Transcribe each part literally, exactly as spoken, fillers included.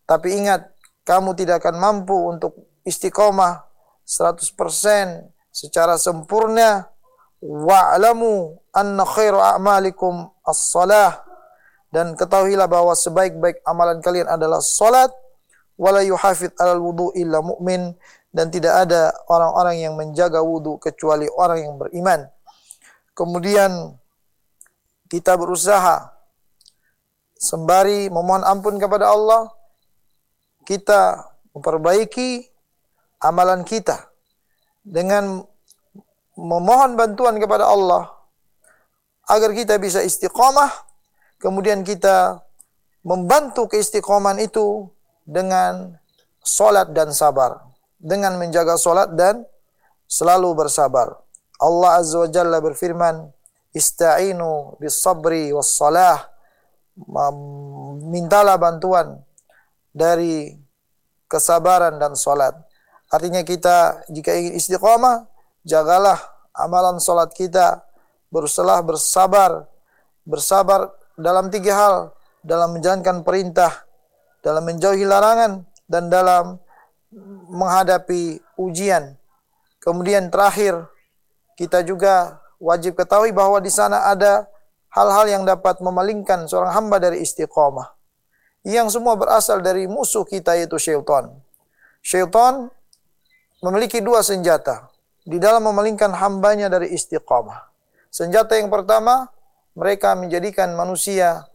Tapi ingat, kamu tidak akan mampu untuk istiqomah seratus persen secara sempurna. Wa'lamu anna khairu a'malikum as-salah. Dan ketahuilah bahwa sebaik-baik amalan kalian adalah salat. Wala yuhafidh alal wudu illa mu'min. Dan tidak ada orang-orang yang menjaga wudu kecuali orang yang beriman. Kemudian kita berusaha sembari memohon ampun kepada Allah, kita memperbaiki amalan kita dengan memohon bantuan kepada Allah agar kita bisa istiqamah. Kemudian kita membantu keistiqomahan itu dengan salat dan sabar, dengan menjaga salat dan selalu bersabar. Allah Azza wa Jalla berfirman, "Ista'inu bis sabri was salah." Mintalah bantuan dari kesabaran dan salat. Artinya kita jika ingin istiqamah, jagalah amalan salat kita, berusaha bersabar, bersabar dalam tiga hal, dalam menjalankan perintah, dalam menjauhi larangan, dan dalam menghadapi ujian. Kemudian terakhir, kita juga wajib ketahui bahwa di sana ada hal-hal yang dapat memalingkan seorang hamba dari istiqamah. Yang semua berasal dari musuh kita, yaitu syaitan. Syaitan memiliki dua senjata di dalam memalingkan hambanya dari istiqamah. Senjata yang pertama, mereka menjadikan manusia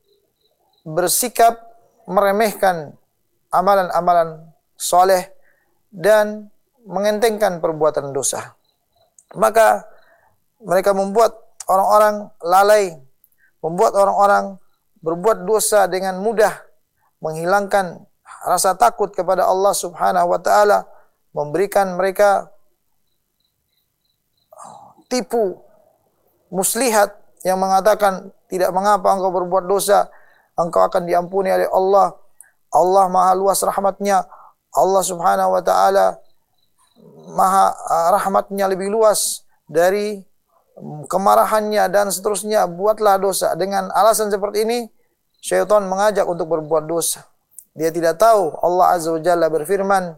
bersikap meremehkan amalan-amalan soleh dan mengentengkan perbuatan dosa. Maka mereka membuat orang-orang lalai, membuat orang-orang berbuat dosa dengan mudah, menghilangkan rasa takut kepada Allah Subhanahu wa taala, memberikan mereka tipu muslihat yang mengatakan tidak mengapa engkau berbuat dosa, engkau akan diampuni oleh Allah. Allah Maha luas rahmatnya. Allah Subhanahu wa taala Maha rahmatnya lebih luas dari kemarahannya dan seterusnya. Buatlah dosa. Dengan alasan seperti ini, syaitan mengajak untuk berbuat dosa. Dia tidak tahu Allah Azza wa Jalla berfirman,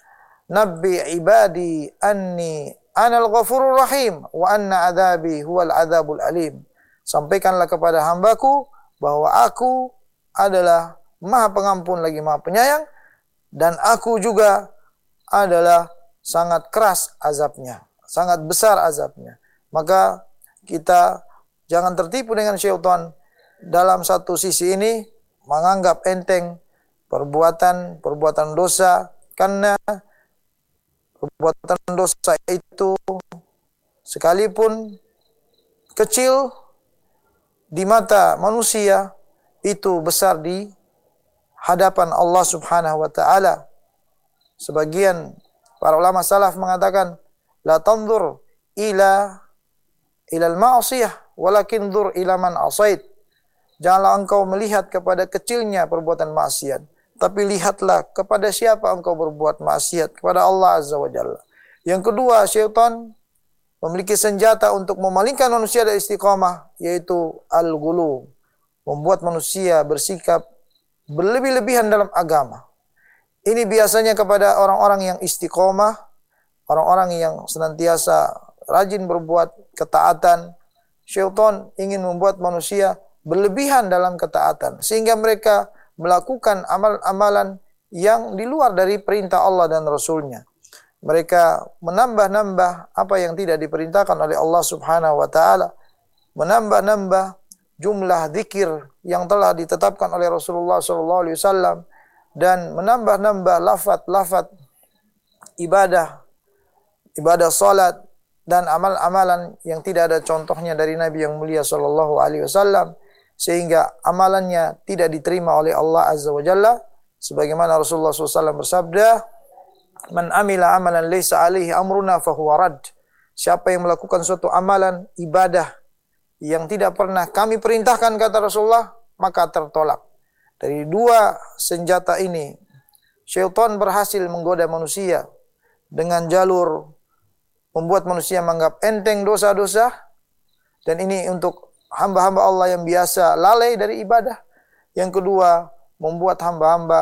"Nabbi ibadi anni anal ghafurur rahim wa anna adzabi huwal adzabul alim." Sampaikanlah kepada hambaku bahwa aku adalah Maha Pengampun lagi Maha Penyayang, dan aku juga adalah sangat keras azabnya, sangat besar azabnya. Maka kita jangan tertipu dengan syaitan. Dalam satu sisi ini menganggap enteng perbuatan-perbuatan dosa, karena perbuatan dosa itu sekalipun kecil di mata manusia, itu besar di hadapan Allah Subhanahu wa taala. Sebagian para ulama salaf mengatakan, la tanzur ila ilal ma'asiyah walakin dzur ila man asait. Janganlah engkau melihat kepada kecilnya perbuatan maksiat, tapi lihatlah kepada siapa engkau berbuat maksiat, kepada Allah Azza wa Jalla. Yang kedua, syaitan memiliki senjata untuk memalingkan manusia dari istiqamah, yaitu al-ghulu, membuat manusia bersikap berlebih-lebihan dalam agama. Ini biasanya kepada orang-orang yang istiqomah, orang-orang yang senantiasa rajin berbuat ketaatan. Syaitan ingin membuat manusia berlebihan dalam ketaatan, sehingga mereka melakukan amal-amalan yang di luar dari perintah Allah dan Rasul-Nya. Mereka menambah-nambah apa yang tidak diperintahkan oleh Allah Subhanahu wa taala, menambah-nambah jumlah zikir yang telah ditetapkan oleh Rasulullah sallallahu alaihi wasallam, dan menambah-nambah lafaz-lafaz ibadah, ibadah salat dan amal-amalan yang tidak ada contohnya dari Nabi yang mulia sallallahu alaihi wasallam, sehingga amalannya tidak diterima oleh Allah Azza wa Jalla. Sebagaimana Rasulullah sallallahu alaihi wasallam bersabda, "Man amila amalan laysa alaihi amruna fahuwa rad." Siapa yang melakukan suatu amalan ibadah yang tidak pernah kami perintahkan, kata Rasulullah, maka tertolak. Dari dua senjata ini, syaitan berhasil menggoda manusia dengan jalur membuat manusia menganggap enteng dosa-dosa, dan ini untuk hamba-hamba Allah yang biasa lalai dari ibadah. Yang kedua, membuat hamba-hamba